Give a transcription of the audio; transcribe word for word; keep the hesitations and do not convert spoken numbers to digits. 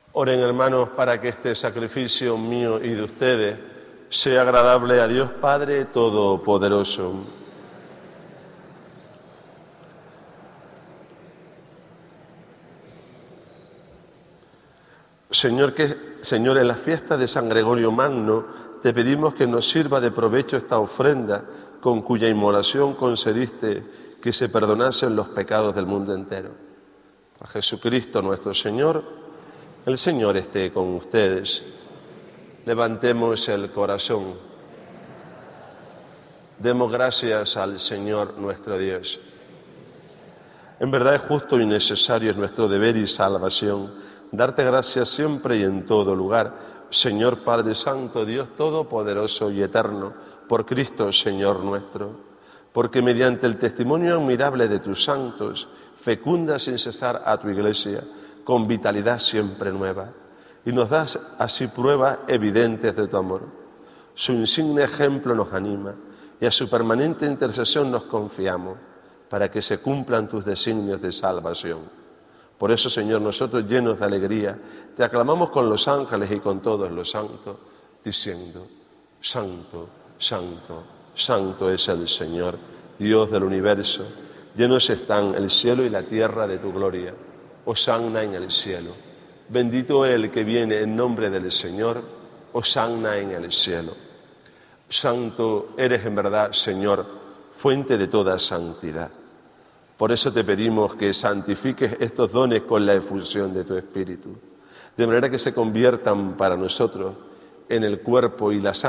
Oren, hermanos, para que este sacrificio mío y de ustedes sea agradable a Dios Padre Todopoderoso. Señor, que, Señor, en la fiesta de San Gregorio Magno, te pedimos que nos sirva de provecho esta ofrenda con cuya inmolación concediste que se perdonasen los pecados del mundo entero. Por Jesucristo nuestro Señor, el Señor esté con ustedes. Levantemos el corazón. Demos gracias al Señor nuestro Dios. En verdad es justo y necesario, es nuestro deber y salvación, darte gracias siempre y en todo lugar, Señor Padre Santo, Dios Todopoderoso y Eterno, por Cristo, Señor nuestro, porque mediante el testimonio admirable de tus santos, fecunda sin cesar a tu Iglesia, con vitalidad siempre nueva, y nos das así pruebas evidentes de tu amor. Su insigne ejemplo nos anima, y a su permanente intercesión nos confiamos, para que se cumplan tus designios de salvación. Por eso, Señor, nosotros llenos de alegría, te aclamamos con los ángeles y con todos los santos, diciendo: Santo, Santo, Santo es el Señor, Dios del universo. Llenos están el cielo y la tierra de tu gloria. Hosanna en el cielo. Bendito el que viene en nombre del Señor. Hosanna en el cielo. Santo eres en verdad, Señor, fuente de toda santidad. Por eso te pedimos que santifiques estos dones con la efusión de tu Espíritu, de manera que se conviertan para nosotros en el cuerpo y la sangre